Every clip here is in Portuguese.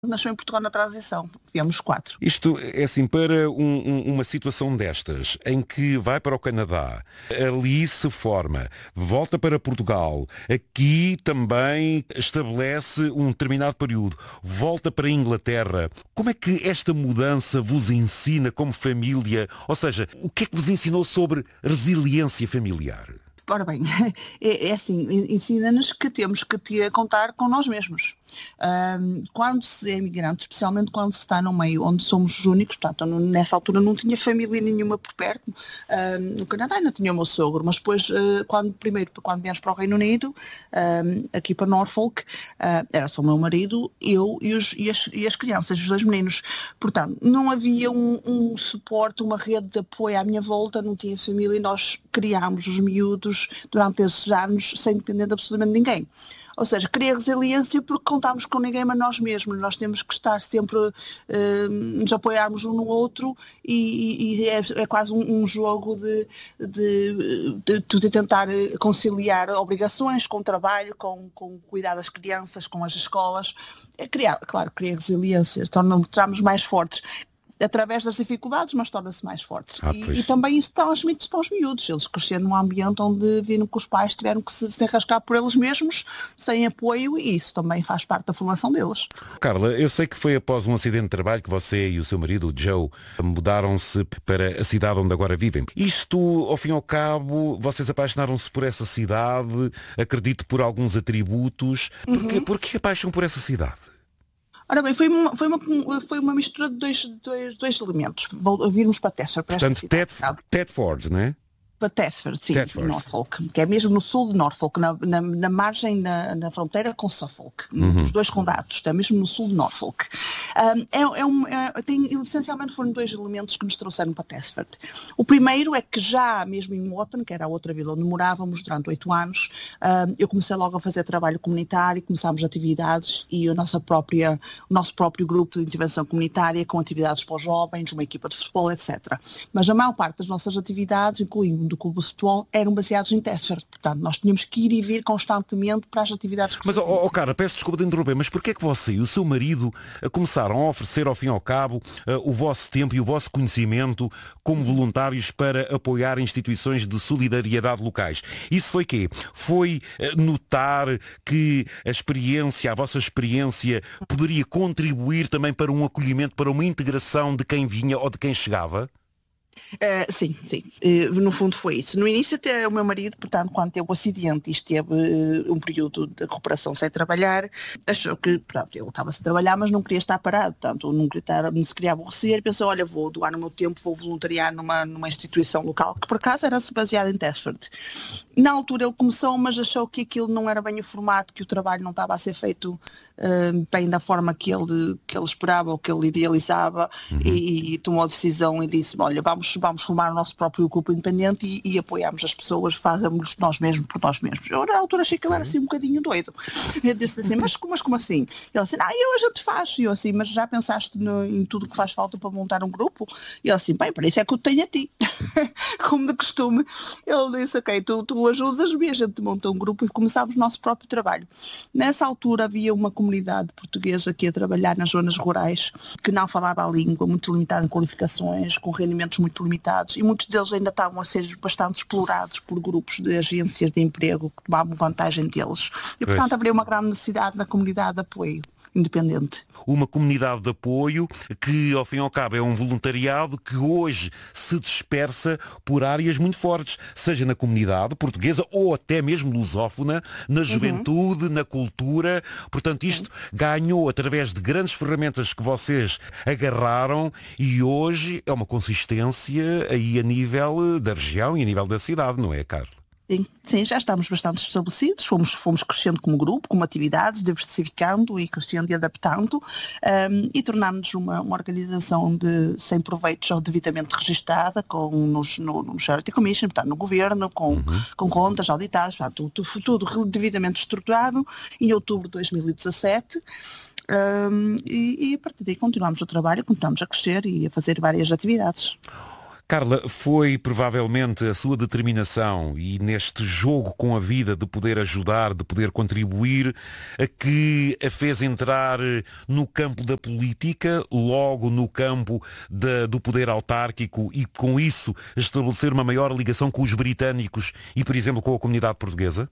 nasceu em Portugal na transição. Viemos 4. Isto é assim, para uma situação destas, em que vai para o Canadá, ali se forma, volta para Portugal, aqui também estabelece um determinado período, volta para a Inglaterra. Como é que esta mudança vos ensina como família? Ou seja, o que é que vos ensinou sobre resiliência familiar? Ora bem, é assim, ensina-nos que temos que contar com nós mesmos. Quando se é imigrante, especialmente quando se está no meio onde somos os únicos, portanto, nessa altura não tinha família nenhuma por perto, no Canadá ainda tinha o meu sogro, mas depois, quando viemos para o Reino Unido, aqui para Norfolk, era só o meu marido, eu e as crianças, os 2 meninos. Portanto, não havia um suporte, uma rede de apoio à minha volta, não tinha família, e nós criámos os miúdos durante esses anos sem depender de absolutamente ninguém. Ou seja, cria resiliência porque contamos com ninguém mas nós mesmos. Nós temos que estar sempre, nos apoiarmos um no outro e é quase um jogo de tentar conciliar obrigações com o trabalho, com cuidar das crianças, com as escolas. Cria resiliência, tornamos mais fortes. Através das dificuldades, mas torna-se mais fortes. E também isso transmite-se para os miúdos. Eles cresceram num ambiente onde viram que os pais tiveram que se enrascar por eles mesmos, sem apoio, e isso também faz parte da formação deles. Carla, eu sei que foi após um acidente de trabalho que você e o seu marido, o Joe, mudaram-se para a cidade onde agora vivem. Isto, ao fim e ao cabo, vocês apaixonaram-se por essa cidade, acredito por alguns atributos. Porquê a paixão por essa cidade? Ora bem, foi uma mistura de dois elementos. Virmos para Thetford. Portanto, Thetford, não é? Para Thetford, sim, Norfolk, que é mesmo no sul de Norfolk, na margem, na fronteira com Suffolk, os 2 condados, está mesmo no sul de Norfolk. Essencialmente foram 2 elementos que nos trouxeram para Thetford. O primeiro é que já mesmo em Wotton, que era a outra vila onde morávamos durante 8 anos, eu comecei logo a fazer trabalho comunitário, começámos atividades e o nosso próprio grupo de intervenção comunitária com atividades para os jovens, uma equipa de futebol, etc. Mas a maior parte das nossas atividades, incluindo do clube de futebol, eram baseados em Thetford. Portanto, nós tínhamos que ir e vir constantemente para as atividades que fazíamos. Mas, cara, peço desculpa de interromper, mas porquê é que você e o seu marido começaram a oferecer, ao fim e ao cabo, o vosso tempo e o vosso conhecimento como voluntários para apoiar instituições de solidariedade locais? Isso foi quê? Foi notar que a vossa experiência, poderia contribuir também para um acolhimento, para uma integração de quem vinha ou de quem chegava? Sim. No fundo foi isso. No início até o meu marido, portanto, quando teve o acidente e esteve um período de recuperação sem trabalhar, achou que, pronto, ele estava sem trabalhar, mas não queria estar parado, portanto, não se queria aborrecer, e pensou, olha, vou doar o meu tempo, vou voluntariar numa instituição local, que por acaso era-se baseada em Thetford. Na altura ele começou, mas achou que aquilo não era bem o formato, que o trabalho não estava a ser feito bem da forma que ele esperava ou que ele idealizava, e tomou a decisão e disse, olha, vamos formar o nosso próprio grupo independente e apoiarmos as pessoas, fazemos nós mesmos por nós mesmos. Eu na altura achei que ele era assim um bocadinho doido. Eu disse assim, mas como assim? Ele assim, eu a gente faz. E eu assim, mas já pensaste em tudo que faz falta para montar um grupo? E ele assim, bem, para isso é que eu tenho a ti. Como de costume. Ele disse, ok, tu ajudas-me, a gente monta um grupo e começámos o nosso próprio trabalho. Nessa altura havia uma comunidade portuguesa que ia trabalhar nas zonas rurais, que não falava a língua, muito limitada em qualificações, com rendimentos muito limitados, e muitos deles ainda estavam a ser bastante explorados por grupos de agências de emprego que tomavam vantagem deles. E, portanto, havia uma grande necessidade na comunidade de apoio independente. Uma comunidade de apoio que, ao fim e ao cabo, é um voluntariado que hoje se dispersa por áreas muito fortes, seja na comunidade portuguesa ou até mesmo lusófona, na juventude, na cultura. Portanto, isto ganhou através de grandes ferramentas que vocês agarraram e hoje é uma consistência aí a nível da região e a nível da cidade, não é, Carlos? Sim, já estamos bastante estabelecidos, fomos crescendo como grupo, como atividades, diversificando e crescendo e adaptando, e tornámos-nos uma organização sem proveitos ou devidamente registada no Charity Commission, portanto, no governo, com contas auditadas, portanto, tudo devidamente estruturado, em outubro de 2017. E a partir daí continuamos o trabalho, continuamos a crescer e a fazer várias atividades. Carla, foi provavelmente a sua determinação e neste jogo com a vida de poder ajudar, de poder contribuir, a que a fez entrar no campo da política, logo no campo do poder autárquico e com isso estabelecer uma maior ligação com os britânicos e, por exemplo, com a comunidade portuguesa?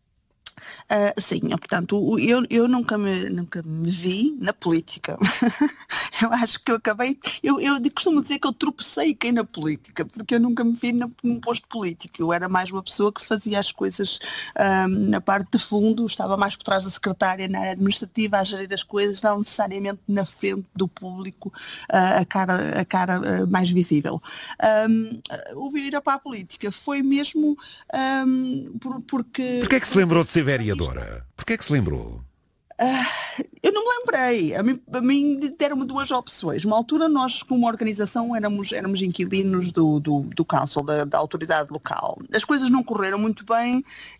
Sim, portanto, eu nunca me vi na política. Eu acho que eu acabei, eu costumo dizer que eu tropecei e caí na política, porque eu nunca me vi num posto político. Eu era mais uma pessoa que fazia as coisas na parte de fundo, estava mais por trás da secretária, na área administrativa, a gerir as coisas, não necessariamente na frente do público, a cara mais visível. O vir para a política foi mesmo porque... Porquê é que se lembrou de ser vereadora? Porquê é que se lembrou? Eu não me lembrei. A mim deram-me duas opções. Uma altura nós, como organização, éramos inquilinos do council, da autoridade local. As coisas não correram muito bem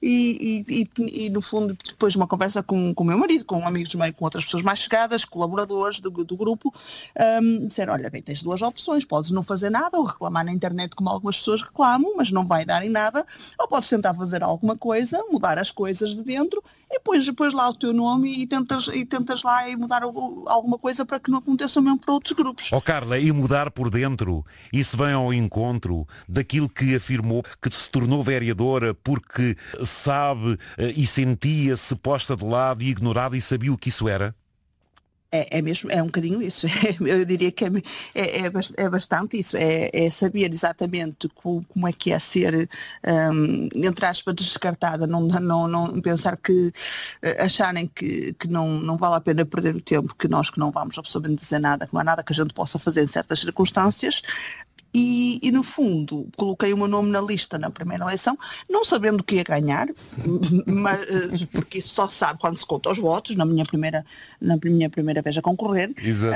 e no fundo, depois de uma conversa com o meu marido, com amigos meio, com outras pessoas mais chegadas, colaboradores do grupo, disseram, olha, bem, tens duas opções. Podes não fazer nada ou reclamar na internet como algumas pessoas reclamam, mas não vai dar em nada. Ou podes tentar fazer alguma coisa, mudar as coisas de dentro e depois lá o teu nome e tentas lá e mudar alguma coisa para que não aconteça mesmo para outros grupos. Carla, e mudar por dentro, isso vem ao encontro daquilo que afirmou, que se tornou vereadora porque sabe e sentia-se posta de lado e ignorada e sabia o que isso era? É mesmo, é um bocadinho isso. Eu diria que é bastante isso. É saber exatamente como é que é ser, entre aspas, descartada, não pensar que acharem que não vale a pena perder o tempo, que nós que não vamos absolutamente dizer nada, que não há nada que a gente possa fazer em certas circunstâncias. E no fundo coloquei o meu nome na lista na primeira eleição, não sabendo o que ia ganhar, mas, porque isso só se sabe quando se conta os votos, na minha primeira vez a concorrer.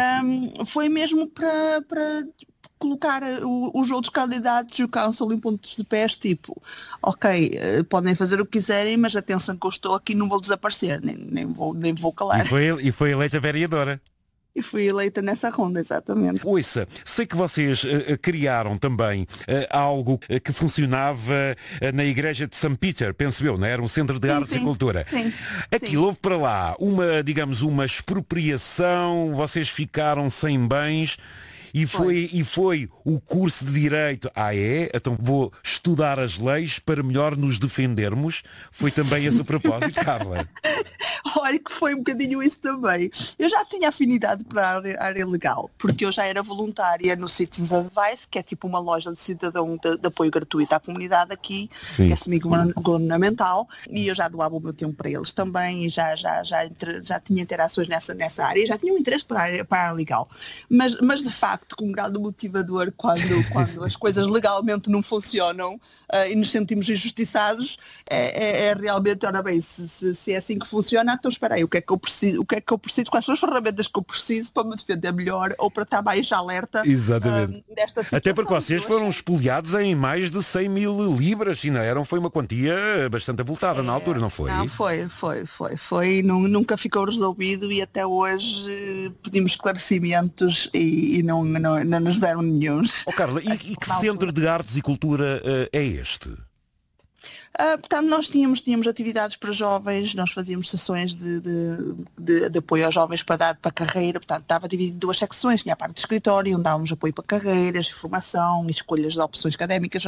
Foi mesmo para colocar os outros candidatos e o council em pontos de pés, tipo, ok, podem fazer o que quiserem, mas atenção que eu estou aqui, não vou desaparecer, nem vou calar. E foi eleita vereadora. E fui eleita nessa ronda, exatamente. Ouça, sei que vocês criaram também algo que funcionava na igreja de St. Peter, penso eu, não é? Era um centro de artes e cultura. Sim. Aquilo houve para lá uma expropriação, vocês ficaram sem bens. E foi o curso de Direito. Então vou estudar as leis para melhor nos defendermos. Foi também esse o propósito, Carla? Olha que foi um bocadinho isso também. Eu já tinha afinidade para a área legal, porque eu já era voluntária no Citizens Advice, que é tipo uma loja de cidadão de apoio gratuito à comunidade aqui, que é semi-governamental, e eu já doava o meu tempo para eles também, e já tinha interações nessa área, e já tinha um interesse para a área legal. Mas de facto, com um grande motivador quando as coisas legalmente não funcionam e nos sentimos injustiçados, é realmente, ora bem, se é assim que funciona, então espera aí, o que é que eu preciso, quais são as ferramentas que eu preciso para me defender melhor ou para estar mais alerta desta situação. Até porque vocês foram espoliados em mais de 100 mil libras e foi uma quantia bastante avultada na altura, não foi? Não, foi. Nunca ficou resolvido e até hoje pedimos esclarecimentos e não nos deram nenhum. Carla, e que centro de artes e cultura é este? Portanto, nós tínhamos atividades para jovens, nós fazíamos sessões de apoio aos jovens para dar para carreira, portanto estava dividido em duas secções, tinha a parte de escritório, onde dávamos apoio para carreiras, formação e escolhas de opções académicas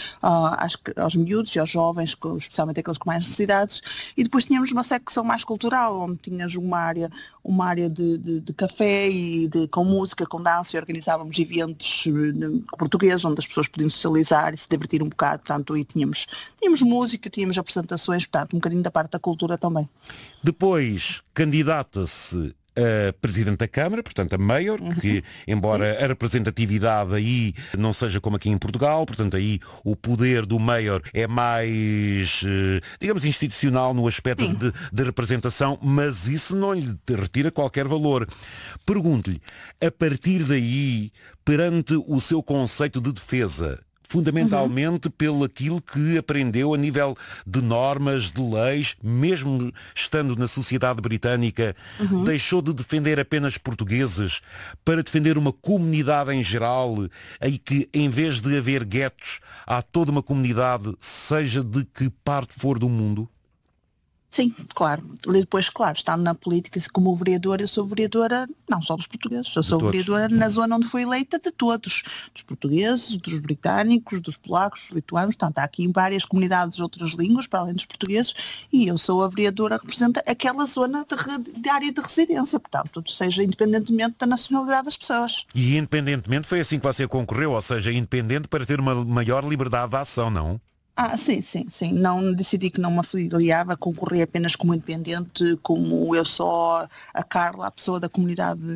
aos miúdos e aos jovens, especialmente aqueles com mais necessidades, e depois tínhamos uma secção mais cultural, onde tinhas uma área de café e com música, com dança, e organizávamos eventos portugueses, onde as pessoas podiam socializar e se divertir um bocado, portanto, e tínhamos música, tínhamos apresentações, portanto, um bocadinho da parte da cultura também. Depois, candidata-se a Presidente da Câmara, portanto a Mayor, que embora a representatividade aí não seja como aqui em Portugal, portanto aí o poder do Mayor é mais, digamos, institucional no aspecto de representação, mas isso não lhe retira qualquer valor. Pergunto-lhe, a partir daí, perante o seu conceito de defesa, fundamentalmente pelo aquilo que aprendeu a nível de normas, de leis, mesmo estando na sociedade britânica, deixou de defender apenas portugueses para defender uma comunidade em geral, em que em vez de haver guetos, há toda uma comunidade, seja de que parte for do mundo? Sim, claro. E depois, claro, estando na política, como vereadora, eu sou vereadora não só dos portugueses, eu sou vereadora na zona onde fui eleita de todos. Dos portugueses, dos britânicos, dos polacos, dos lituanos, portanto, há aqui várias comunidades de outras línguas, para além dos portugueses, e eu sou a vereadora que representa aquela zona de área de residência, portanto, seja independentemente da nacionalidade das pessoas. E independentemente foi assim que você concorreu, ou seja, independente para ter uma maior liberdade de ação, não? Sim. Não decidi que não me afiliava, concorri apenas como independente, como eu sou a Carla, a pessoa da comunidade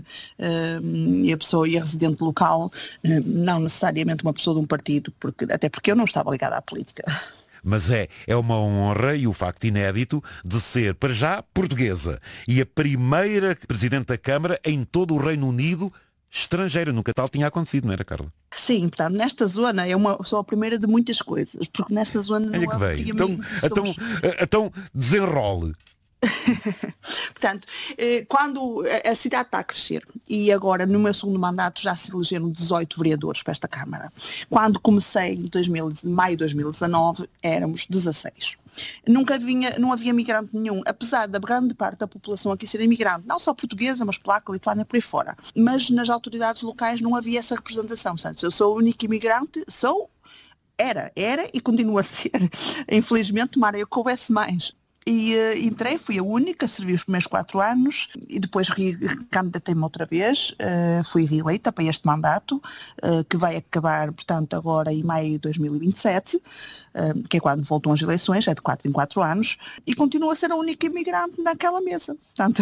e a pessoa e a residente local, não necessariamente uma pessoa de um partido, até porque eu não estava ligada à política. Mas é uma honra e o facto inédito de ser, para já, portuguesa e a primeira Presidente da Câmara em todo o Reino Unido estrangeira. Nunca tal tinha acontecido, não era, Carla? Sim, portanto, nesta zona sou a primeira de muitas coisas, porque nesta zona não que veio. Então desenrole. Portanto, quando a cidade está a crescer, e agora no meu segundo mandato já se elegeram 18 vereadores para esta Câmara. Quando comecei em maio de 2019 éramos 16. Não havia migrante nenhum, apesar da grande parte da população aqui ser imigrante, não só portuguesa, mas polaca, lituana, por aí fora. Mas nas autoridades locais não havia essa representação. Portanto, eu sou a única imigrante, era e continua a ser. Infelizmente, tomara eu que houvesse mais. E entrei, fui a única, servi os primeiros 4 anos e depois candidatei-me outra vez, fui reeleita para este mandato, que vai acabar, portanto, agora em maio de 2027, que é quando voltam as eleições, é de 4 em 4 anos, e continuo a ser a única imigrante naquela mesa. Portanto,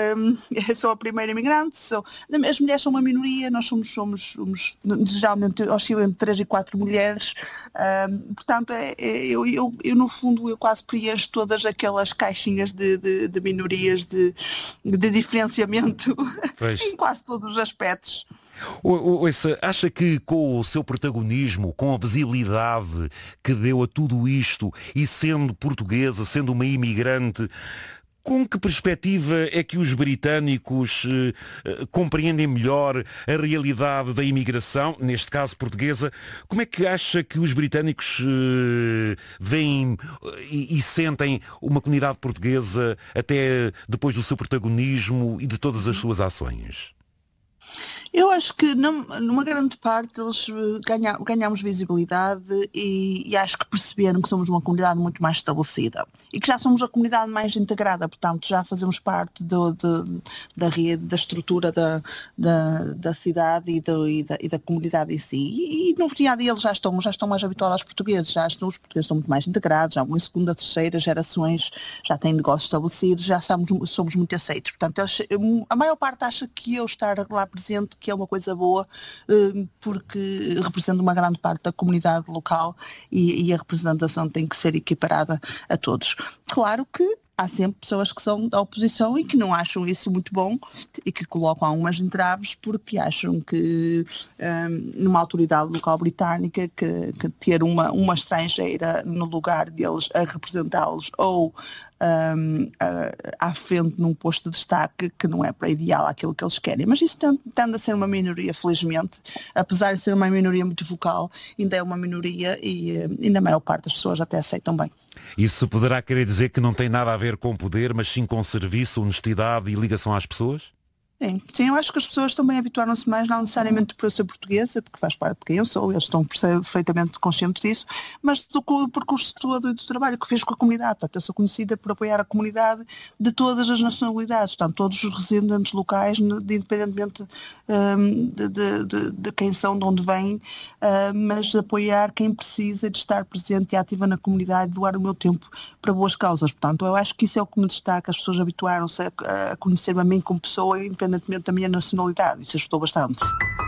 eu sou a primeira imigrante, as mulheres são uma minoria, nós somos geralmente oscilam entre 3 e 4 mulheres, portanto, eu no fundo eu quase preencho todas aquelas caixinhas de minorias de diferenciamento em quase todos os aspectos. Acha que com o seu protagonismo, com a visibilidade que deu a tudo isto e sendo portuguesa, sendo uma imigrante, com que perspectiva é que os britânicos compreendem melhor a realidade da imigração, neste caso portuguesa? Como é que acha que os britânicos veem e sentem uma comunidade portuguesa até depois do seu protagonismo e de todas as suas ações? Eu acho que numa grande parte eles ganhamos visibilidade e acho que perceberam que somos uma comunidade muito mais estabelecida e que já somos a comunidade mais integrada, portanto já fazemos parte da rede, da estrutura da cidade e da comunidade em si. E no dia a dia eles já estão mais habituados aos portugueses, os portugueses estão muito mais integrados, já em segunda, terceira gerações já têm negócios estabelecidos, já somos muito aceitos. Portanto, a maior parte acha que eu estar lá presente que é uma coisa boa, porque representa uma grande parte da comunidade local e a representação tem que ser equiparada a todos. Claro que há sempre pessoas que são da oposição e que não acham isso muito bom e que colocam algumas entraves porque acham que numa autoridade local britânica que ter uma estrangeira no lugar deles a representá-los ou à frente num posto de destaque que não é para ideal aquilo que eles querem. Mas isso tende a ser uma minoria, felizmente, apesar de ser uma minoria muito vocal, ainda é uma minoria e na maior parte das pessoas até aceitam bem. Isso poderá querer dizer que não tem nada a ver com poder, mas sim com serviço, honestidade e ligação às pessoas? Sim, eu acho que as pessoas também habituaram-se mais, não necessariamente por eu ser portuguesa, porque faz parte de quem eu sou, eles estão perfeitamente conscientes disso, mas do percurso todo e do trabalho que fiz com a comunidade. Portanto, eu sou conhecida por apoiar a comunidade de todas as nacionalidades, portanto, todos os residentes locais, independentemente de quem são, de onde vêm, mas de apoiar quem precisa de estar presente e ativa na comunidade, doar o meu tempo para boas causas. Portanto, eu acho que isso é o que me destaca, as pessoas habituaram-se a conhecer-me a mim como pessoa, independentemente da minha nacionalidade. Isso ajudou bastante.